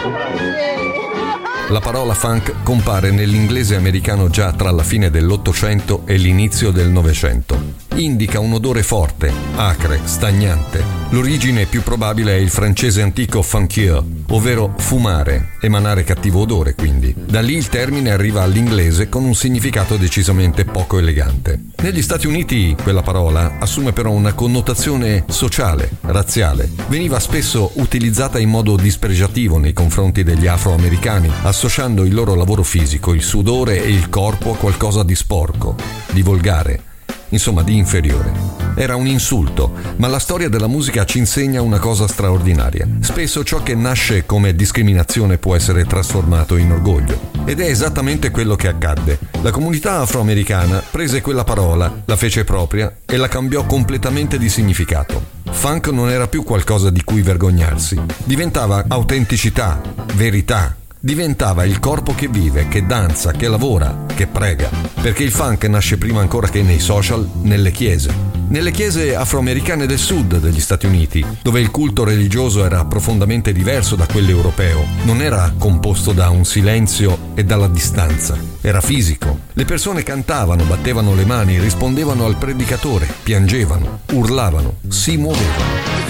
La parola funk compare nell'inglese americano già tra la fine dell'Ottocento e l'inizio del Novecento. Indica un odore forte, acre, stagnante. L'origine più probabile è il francese antico funkier, ovvero fumare, emanare cattivo odore quindi. Da lì il termine arriva all'inglese con un significato decisamente poco elegante. Negli Stati Uniti quella parola assume però una connotazione sociale, razziale. Veniva spesso utilizzata in modo dispregiativo nei confronti degli afroamericani, associando il loro lavoro fisico, il sudore e il corpo a qualcosa di sporco, di volgare, insomma di inferiore. Era un insulto, ma la storia della musica ci insegna una cosa straordinaria. Spesso ciò che nasce come discriminazione può essere trasformato in orgoglio. Ed è esattamente quello che accadde. La comunità afroamericana prese quella parola, la fece propria e la cambiò completamente di significato. Funk non era più qualcosa di cui vergognarsi. Diventava autenticità, verità. Diventava il corpo che vive, che danza, che lavora, che prega. Perché il funk nasce prima ancora che nei social, nelle chiese. Nelle chiese afroamericane del sud degli Stati Uniti, dove il culto religioso era profondamente diverso da quello europeo. Non era composto da un silenzio e dalla distanza. Era fisico. Le persone cantavano, battevano le mani, rispondevano al predicatore, piangevano, urlavano, si muovevano.